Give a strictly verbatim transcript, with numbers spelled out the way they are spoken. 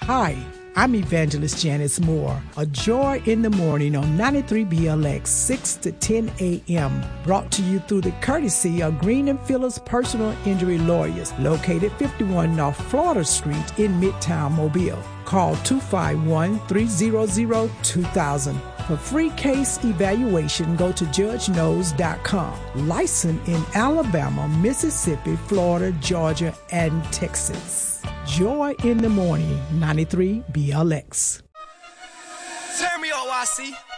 Hi, I'm Evangelist Janice Moore. A Joy in the Morning on ninety-three B L X, six to ten a.m. Brought to you through the courtesy of Green and Phillips Personal Injury Lawyers, located fifty-one North Florida Street in Midtown Mobile. Call two five one, three hundred, two thousand. For free case evaluation, go to judge knows dot com. Licensed in Alabama, Mississippi, Florida, Georgia, and Texas. Joy in the Morning, ninety-three B L X. Turn me on, Y C.